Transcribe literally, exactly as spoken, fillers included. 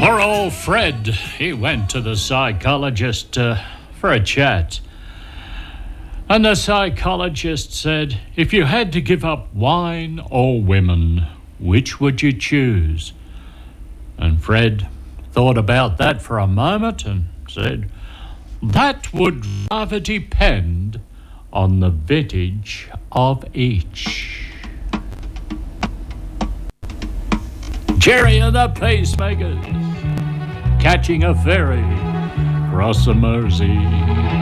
Poor old Fred, he went to the psychologist uh, for a chat. And the psychologist said, if you had to give up wine or women, which would you choose? And Fred thought about that for a moment and said, that would rather depend on the vintage of each. Jerry and the Pacemakers, catching a ferry across the Mersey.